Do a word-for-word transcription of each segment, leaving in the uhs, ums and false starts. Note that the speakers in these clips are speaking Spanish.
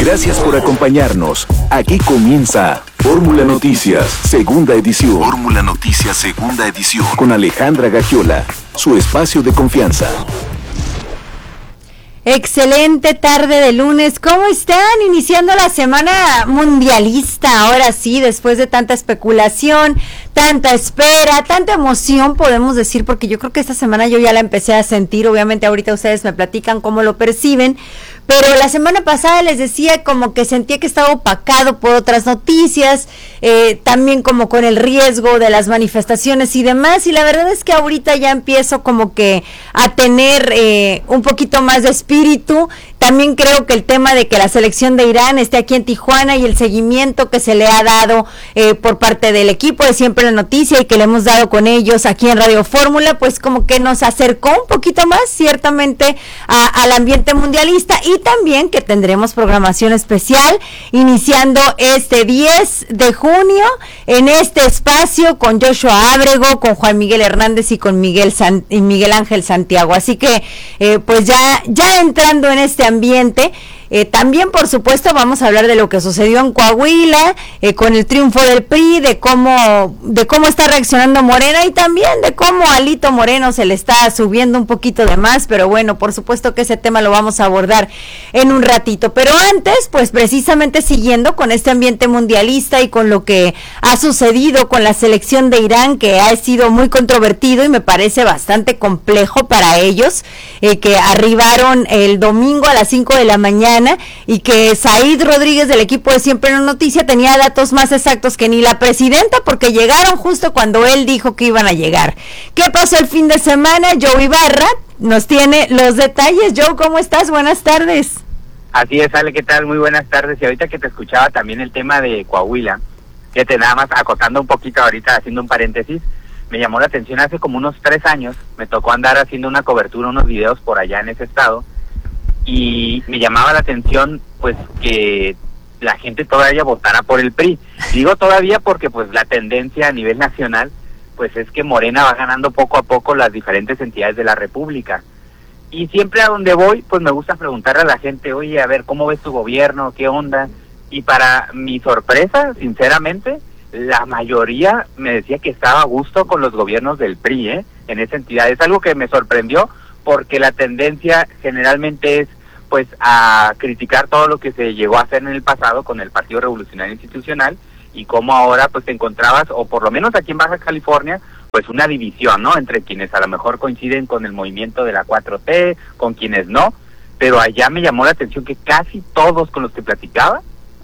Gracias por acompañarnos. Aquí comienza Fórmula Noticias, segunda edición. Fórmula Noticias, segunda edición. Con Alejandra Gagiola, su espacio de confianza. Excelente tarde de lunes, ¿cómo están? Iniciando la semana mundialista, ahora sí, después de tanta especulación, tanta espera, tanta emoción, podemos decir, porque yo creo que esta semana yo ya la empecé a sentir, obviamente ahorita ustedes me platican cómo lo perciben, pero la semana pasada les decía como que sentía que estaba opacado por otras noticias, eh, también como con el riesgo de las manifestaciones y demás, y la verdad es que ahorita ya empiezo como que a tener eh, un poquito más de espíritu. También creo que el tema de que la selección de Irán esté aquí en Tijuana y el seguimiento que se le ha dado eh, por parte del equipo de Siempre la Noticia y que le hemos dado con ellos aquí en Radio Fórmula, pues como que nos acercó un poquito más ciertamente a, al ambiente mundialista, y también que tendremos programación especial iniciando este diez de junio en este espacio con Joshua Ábrego, con Juan Miguel Hernández y con Miguel, San, y Miguel Ángel Santiago. Así que eh, pues ya, ya entrando en este ambiente, eh, también por supuesto vamos a hablar de lo que sucedió en Coahuila, eh, con el triunfo del P R I, de cómo, de cómo está reaccionando Morena y también de cómo a Alito Moreno se le está subiendo un poquito de más, pero bueno, por supuesto que ese tema lo vamos a abordar en un ratito, pero antes, pues precisamente siguiendo con este ambiente mundialista y con lo que ha sucedido con la selección de Irán, que ha sido muy controvertido y me parece bastante complejo para ellos, eh, que arribaron el domingo a las cinco de la mañana y que Said Rodríguez del equipo de Siempre la Noticia tenía datos más exactos que ni la presidenta, porque llegaron justo cuando él dijo que iban a llegar. ¿Qué pasó el fin de semana? Joe Ibarra nos tiene los detalles. Joe, ¿cómo estás? Buenas tardes. Así es, Ale, ¿qué tal? Muy buenas tardes. Y ahorita que te escuchaba también el tema de Coahuila, que te nada más acotando un poquito ahorita, haciendo un paréntesis, me llamó la atención hace como unos tres años, me tocó andar haciendo una cobertura, unos videos por allá en ese estado, y me llamaba la atención pues que la gente todavía votara por el P R I. Digo todavía porque pues la tendencia a nivel nacional pues es que Morena va ganando poco a poco las diferentes entidades de la República. Y siempre a donde voy, pues me gusta preguntarle a la gente, oye, a ver, ¿cómo ves tu gobierno? ¿Qué onda? Y para mi sorpresa, sinceramente, la mayoría me decía que estaba a gusto con los gobiernos del P R I, ¿eh? En esa entidad. Es algo que me sorprendió, porque la tendencia generalmente es pues a criticar todo lo que se llegó a hacer en el pasado con el Partido Revolucionario Institucional, y cómo ahora pues te encontrabas, o por lo menos aquí en Baja California, pues una división, ¿no? Entre quienes a lo mejor coinciden con el movimiento de la cuatro T, con quienes no, pero allá me llamó la atención que casi todos con los que platicaba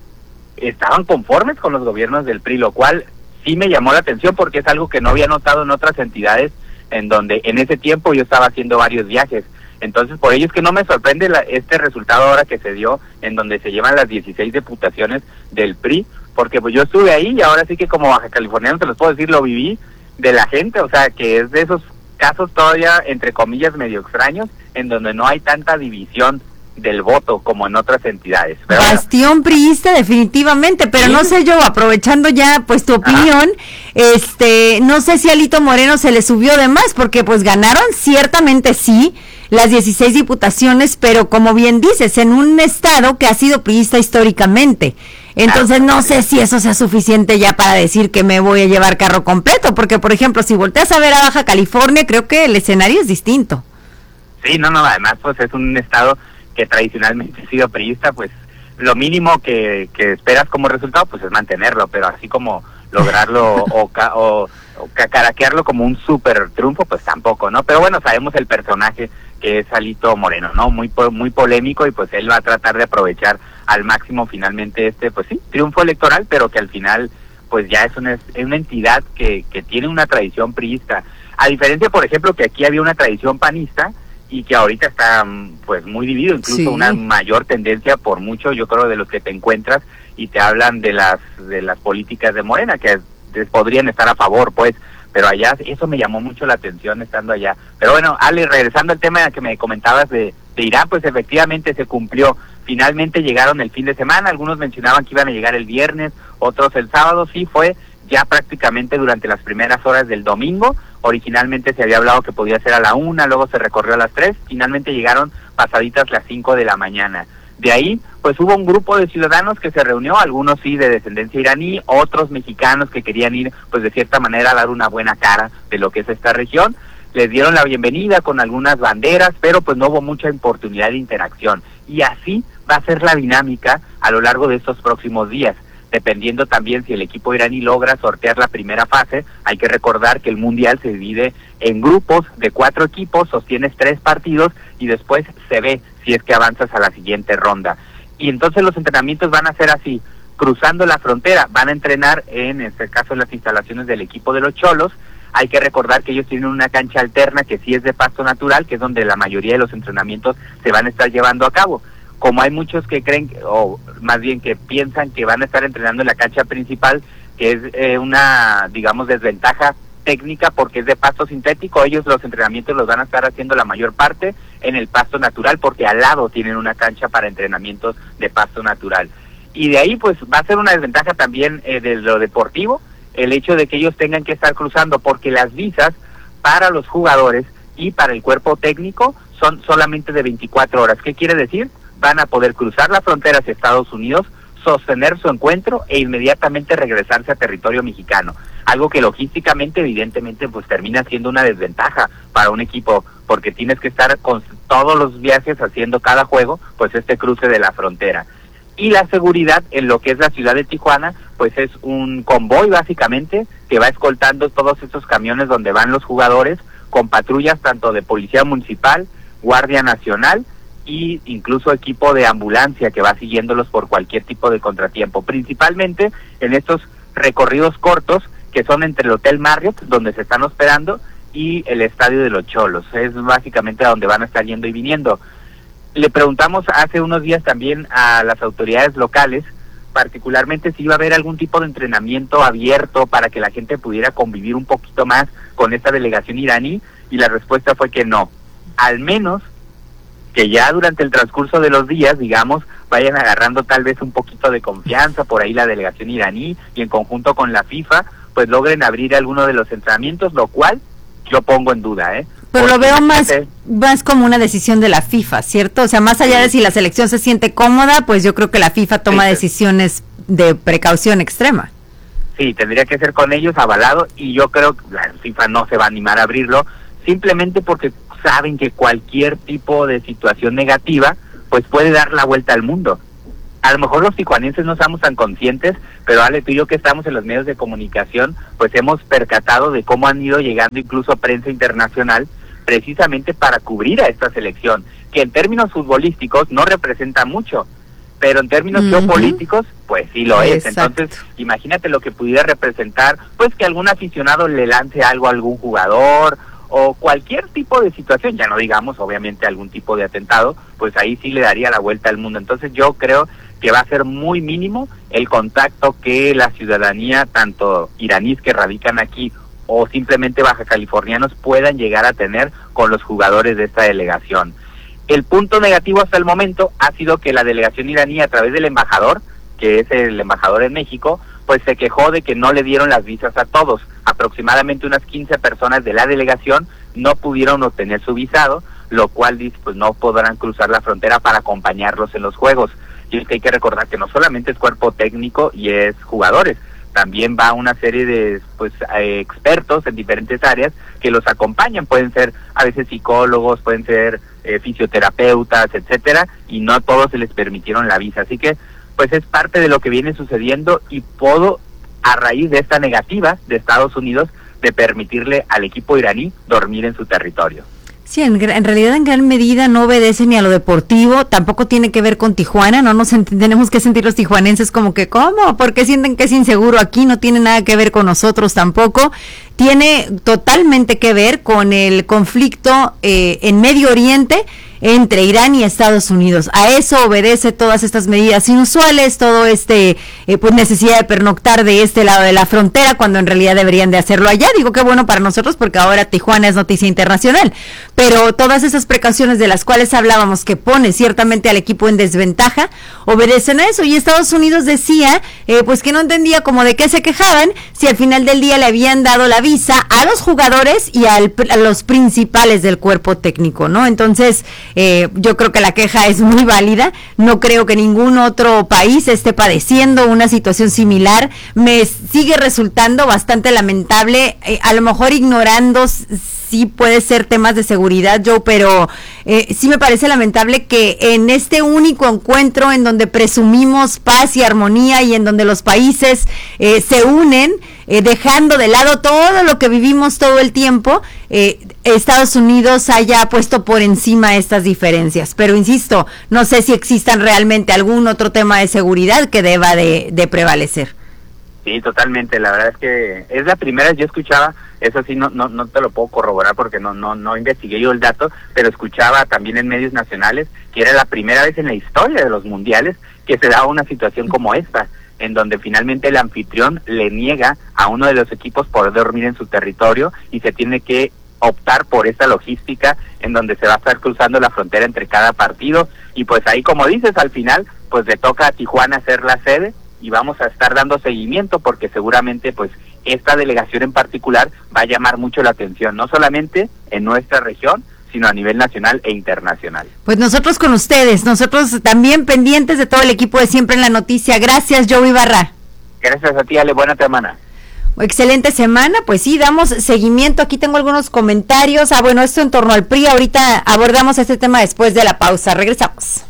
estaban conformes con los gobiernos del P R I, lo cual sí me llamó la atención porque es algo que no había notado en otras entidades, en donde en ese tiempo yo estaba haciendo varios viajes. Entonces, por ello es que no me sorprende la, este resultado ahora que se dio, en donde se llevan las dieciséis diputaciones del P R I, porque pues yo estuve ahí y ahora sí que como baja californiano te los puedo decir, lo viví de la gente, o sea, que es de esos casos todavía, entre comillas, medio extraños, en donde no hay tanta división del voto como en otras entidades. Pero Bastión bueno. priista definitivamente, pero ¿sí? No sé yo, aprovechando ya pues tu opinión, Ajá. este, no sé si a Alito Moreno se le subió de más, porque pues ganaron ciertamente sí las dieciséis diputaciones, pero como bien dices, en un estado que ha sido priista históricamente. Entonces no sé si eso sea suficiente ya para decir que me voy a llevar carro completo, porque por ejemplo, si volteas a ver a Baja California, creo que el escenario es distinto. Sí, no, no, además pues es un estado que tradicionalmente ha sido priista, pues lo mínimo que, que esperas como resultado pues es mantenerlo, pero así como lograrlo o, ca, o, o cacaraquearlo como un súper triunfo, pues tampoco, ¿no? Pero bueno, sabemos el personaje que es Alito Moreno, ¿no? Muy muy polémico, y pues él va a tratar de aprovechar al máximo finalmente este, pues sí, triunfo electoral, pero que al final pues ya es una, es una entidad que, que tiene una tradición priista, a diferencia, por ejemplo, que aquí había una tradición panista, y que ahorita está pues muy dividido, incluso sí. Una mayor tendencia por mucho, yo creo, de los que te encuentras y te hablan de las de las políticas de Morena, que podrían estar a favor, pues, pero allá, eso me llamó mucho la atención estando allá. Pero bueno, Ale, regresando al tema que me comentabas de, de Irán, pues efectivamente se cumplió, finalmente llegaron el fin de semana, algunos mencionaban que iban a llegar el viernes, otros el sábado, sí fue ya prácticamente durante las primeras horas del domingo. Originalmente se había hablado que podía ser a la una, luego se recorrió a las tres, finalmente llegaron pasaditas las cinco de la mañana. De ahí, pues hubo un grupo de ciudadanos que se reunió, algunos sí de descendencia iraní, otros mexicanos que querían ir, pues de cierta manera, a dar una buena cara de lo que es esta región. Les dieron la bienvenida con algunas banderas, pero pues no hubo mucha oportunidad de interacción. Y así va a ser la dinámica a lo largo de estos próximos días, dependiendo también si el equipo iraní logra sortear la primera fase. Hay que recordar que el Mundial se divide en grupos de cuatro equipos, sostienes tres partidos y después se ve si es que avanzas a la siguiente ronda. Y entonces los entrenamientos van a ser así, cruzando la frontera, van a entrenar en este caso en las instalaciones del equipo de los Cholos. Hay que recordar que ellos tienen una cancha alterna que sí es de pasto natural, que es donde la mayoría de los entrenamientos se van a estar llevando a cabo. Como hay muchos que creen, o más bien que piensan que van a estar entrenando en la cancha principal, que es eh, una, digamos, desventaja técnica porque es de pasto sintético, ellos los entrenamientos los van a estar haciendo la mayor parte en el pasto natural, porque al lado tienen una cancha para entrenamientos de pasto natural. Y de ahí pues va a ser una desventaja también eh, de lo deportivo, el hecho de que ellos tengan que estar cruzando, porque las visas para los jugadores y para el cuerpo técnico son solamente de veinticuatro horas. ¿Qué quiere decir? Van a poder cruzar la frontera hacia Estados Unidos, sostener su encuentro e inmediatamente regresarse a territorio mexicano. Algo que logísticamente, evidentemente, pues termina siendo una desventaja para un equipo, porque tienes que estar con todos los viajes haciendo cada juego, pues este cruce de la frontera. Y la seguridad en lo que es la ciudad de Tijuana, pues es un convoy básicamente que va escoltando todos estos camiones donde van los jugadores, con patrullas tanto de policía municipal, Guardia Nacional, y incluso equipo de ambulancia que va siguiéndolos por cualquier tipo de contratiempo, principalmente en estos recorridos cortos que son entre el Hotel Marriott, donde se están hospedando, y el Estadio de los Cholos. Es básicamente a donde van a estar yendo y viniendo. Le preguntamos hace unos días también a las autoridades locales, particularmente si iba a haber algún tipo de entrenamiento abierto para que la gente pudiera convivir un poquito más con esta delegación iraní, y la respuesta fue que no. Al menos que ya durante el transcurso de los días, digamos, vayan agarrando tal vez un poquito de confianza por ahí la delegación iraní, y en conjunto con la FIFA, pues logren abrir alguno de los entrenamientos, lo cual yo pongo en duda, ¿eh? Pero Porque lo veo más, fíjate, más como una decisión de la FIFA, ¿cierto? O sea, más allá de si la selección se siente cómoda, pues yo creo que la FIFA toma sí, decisiones de precaución extrema. Sí, tendría que ser con ellos avalado, y yo creo que la FIFA no se va a animar a abrirlo, simplemente porque saben que cualquier tipo de situación negativa pues puede dar la vuelta al mundo. A lo mejor los tijuanenses no estamos tan conscientes, pero Ale, tú y yo que estamos en los medios de comunicación, pues hemos percatado de cómo han ido llegando incluso prensa internacional precisamente para cubrir a esta selección, que en términos futbolísticos no representa mucho, pero en términos uh-huh. geopolíticos, pues sí lo es. Exacto. Entonces, imagínate lo que pudiera representar, pues que algún aficionado le lance algo a algún jugador, o cualquier tipo de situación, ya no digamos obviamente algún tipo de atentado, pues ahí sí le daría la vuelta al mundo. Entonces yo creo que va a ser muy mínimo el contacto que la ciudadanía, tanto iraníes que radican aquí o simplemente baja californianos, puedan llegar a tener con los jugadores de esta delegación. El punto negativo hasta el momento ha sido que la delegación iraní, a través del embajador, que es el embajador en México, pues se quejó de que no le dieron las visas a todos. Aproximadamente unas quince personas de la delegación no pudieron obtener su visado, lo cual pues no podrán cruzar la frontera para acompañarlos en los juegos. Y es que hay que recordar que no solamente es cuerpo técnico y es jugadores, también va una serie de pues eh, expertos en diferentes áreas que los acompañan. Pueden ser a veces psicólogos, pueden ser eh, fisioterapeutas, etcétera, y no a todos se les permitieron la visa. Así que pues es parte de lo que viene sucediendo, y todo a raíz de esta negativa de Estados Unidos de permitirle al equipo iraní dormir en su territorio. Sí, en, en realidad en gran medida no obedece ni a lo deportivo, tampoco tiene que ver con Tijuana, no nos ent- tenemos que sentir los tijuanenses como que, ¿cómo? ¿Por qué sienten que es inseguro aquí? No tiene nada que ver con nosotros tampoco, tiene totalmente que ver con el conflicto eh, en Medio Oriente entre Irán y Estados Unidos. A eso obedece todas estas medidas inusuales, todo este eh, pues necesidad de pernoctar de este lado de la frontera, cuando en realidad deberían de hacerlo allá. Digo que bueno para nosotros, porque ahora Tijuana es noticia internacional, pero todas esas precauciones de las cuales hablábamos, que pone ciertamente al equipo en desventaja, obedecen a eso. Y Estados Unidos decía eh, pues que no entendía como de qué se quejaban si al final del día le habían dado la visa a los jugadores y al, a los principales del cuerpo técnico, ¿no? Entonces Eh, yo creo que la queja es muy válida. No creo que ningún otro país esté padeciendo una situación similar. Me sigue resultando bastante lamentable, eh, a lo mejor ignorando sí puede ser temas de seguridad, Joe, pero eh, sí me parece lamentable que en este único encuentro en donde presumimos paz y armonía y en donde los países eh, se unen, eh, dejando de lado todo lo que vivimos todo el tiempo, eh, Estados Unidos haya puesto por encima estas diferencias. Pero insisto, no sé si existan realmente algún otro tema de seguridad que deba de, de prevalecer. Sí, totalmente. La verdad es que es la primera vez yo escuchaba, eso sí, no no no te lo puedo corroborar porque no no no investigué yo el dato, pero escuchaba también en medios nacionales que era la primera vez en la historia de los mundiales que se daba una situación como esta, en donde finalmente el anfitrión le niega a uno de los equipos poder dormir en su territorio y se tiene que optar por esta logística en donde se va a estar cruzando la frontera entre cada partido y pues ahí, como dices, al final pues le toca a Tijuana ser la sede y vamos a estar dando seguimiento porque seguramente pues esta delegación en particular va a llamar mucho la atención, no solamente en nuestra región, sino a nivel nacional e internacional. Pues nosotros con ustedes, nosotros también pendientes de todo el equipo de Siempre en la Noticia. Gracias, Joe Ibarra. Gracias a ti, Ale, buena semana. Excelente semana, pues sí, damos seguimiento. Aquí tengo algunos comentarios. Ah, bueno, esto en torno al P R I, ahorita abordamos este tema después de la pausa. Regresamos.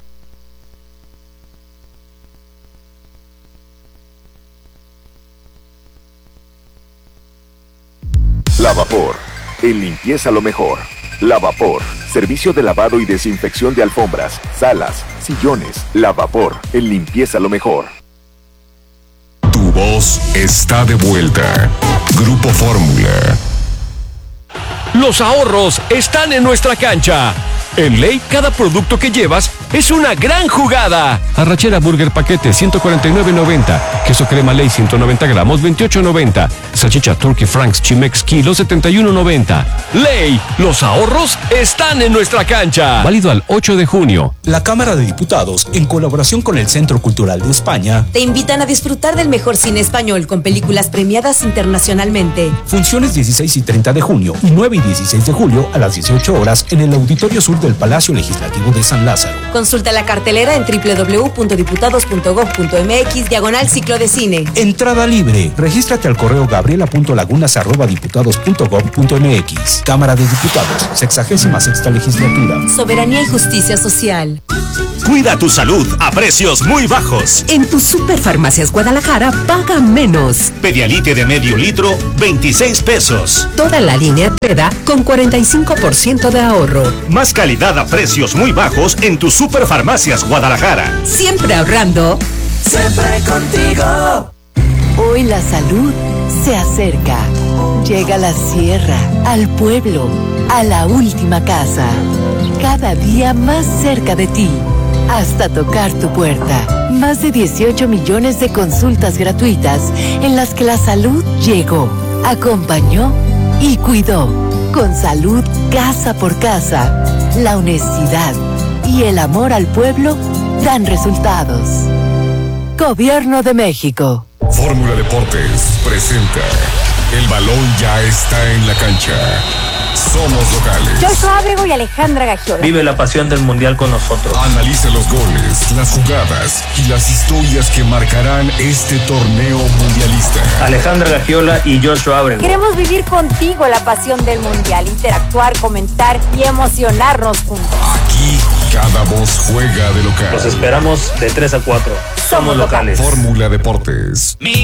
Lavapor, en limpieza lo mejor. Lavapor, servicio de lavado y desinfección de alfombras, salas, sillones. Lavapor, en limpieza lo mejor. Tu voz está de vuelta. Grupo Fórmula. Los ahorros están en nuestra cancha. En Ley, cada producto que llevas es una gran jugada. Arrachera Burger Paquete, ciento cuarenta y nueve noventa. Queso crema Ley, ciento noventa gramos, veintiocho noventa. Salchicha Turkey Franks Chimex Kilo, setenta y uno noventa. Ley, los ahorros están en nuestra cancha. Válido al ocho de junio. La Cámara de Diputados, en colaboración con el Centro Cultural de España, te invitan a disfrutar del mejor cine español con películas premiadas internacionalmente. Funciones dieciséis y treinta de junio y nueve y dieciséis de julio a las dieciocho horas en el Auditorio Sur del Palacio Legislativo de San Lázaro. Consulta la cartelera en doble u doble u doble u punto diputados punto gob punto eme equis diagonal ciclo de cine. Entrada libre. Regístrate al correo gabriela punto lagunas arroba diputados punto gob punto eme equis. Cámara de Diputados, sexagésima sexta legislatura. Soberanía y justicia social. Cuida tu salud a precios muy bajos. En tus Superfarmacias Guadalajara paga menos. Pedialite de medio litro, veintiséis pesos. Toda la línea Preda con cuarenta y cinco por ciento de ahorro. Más calidad a precios muy bajos en tus Superfarmacias Guadalajara. Siempre ahorrando. Siempre contigo. Hoy la salud se acerca. Llega a la sierra, al pueblo, a la última casa. Cada día más cerca de ti. Hasta tocar tu puerta. Más de dieciocho millones de consultas gratuitas en las que la salud llegó, acompañó y cuidó. Con salud casa por casa, la honestidad y el amor al pueblo dan resultados. Gobierno de México. Fórmula Deportes presenta. El balón ya está en la cancha. Somos locales. Joshua Abrego y Alejandra Gagiola. Vive la pasión del mundial con nosotros. Analiza los goles, las jugadas y las historias que marcarán este torneo mundialista. Alejandra Gagiola y Joshua Abrego. Queremos vivir contigo la pasión del mundial, interactuar, comentar y emocionarnos juntos. Aquí cada voz juega de local. Los esperamos de tres a cuatro. Somos locales. Fórmula Deportes.